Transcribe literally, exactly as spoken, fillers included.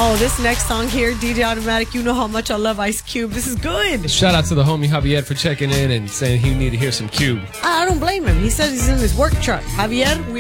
Oh, this next song here, D J Automatic, you know how much I love Ice Cube. This is good. Shout out to the homie Javier for checking in and saying he needed to hear some Cube. I don't blame him. He says he's in his work truck. Javier, we